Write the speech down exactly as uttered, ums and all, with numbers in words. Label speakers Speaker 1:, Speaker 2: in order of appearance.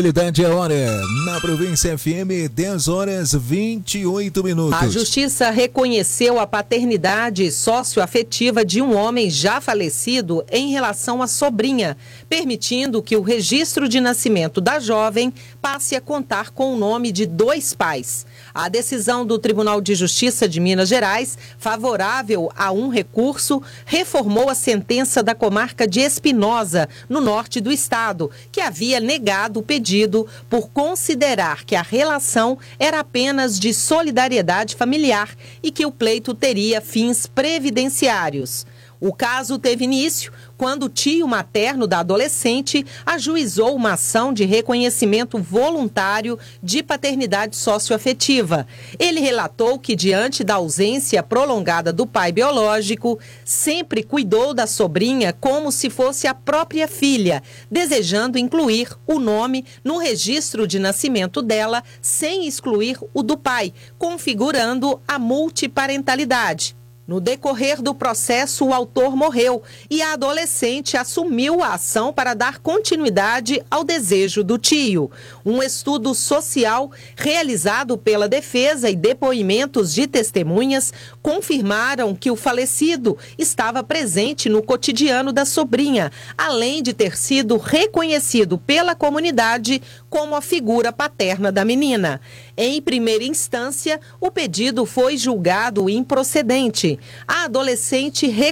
Speaker 1: Realidade é hora, na Província F M, dez horas e vinte e oito minutos.
Speaker 2: A Justiça reconheceu a paternidade socioafetiva de um homem já falecido em relação à sobrinha, permitindo que o registro de nascimento da jovem passe a contar com o nome de dois pais. A decisão do Tribunal de Justiça de Minas Gerais, favorável a um recurso, reformou a sentença da comarca de Espinosa, no norte do estado, que havia negado o pedido por considerar que a relação era apenas de solidariedade familiar e que o pleito teria fins previdenciários. O caso teve início quando o tio materno da adolescente ajuizou uma ação de reconhecimento voluntário de paternidade socioafetiva. Ele relatou que, diante da ausência prolongada do pai biológico, sempre cuidou da sobrinha como se fosse a própria filha, desejando incluir o nome no registro de nascimento dela sem excluir o do pai, configurando a multiparentalidade. No decorrer do processo, o autor morreu e a adolescente assumiu a ação para dar continuidade ao desejo do tio. Um estudo social realizado pela defesa e depoimentos de testemunhas confirmaram que o falecido estava presente no cotidiano da sobrinha, além de ter sido reconhecido pela comunidade como a figura paterna da menina. Em primeira instância, o pedido foi julgado improcedente. A adolescente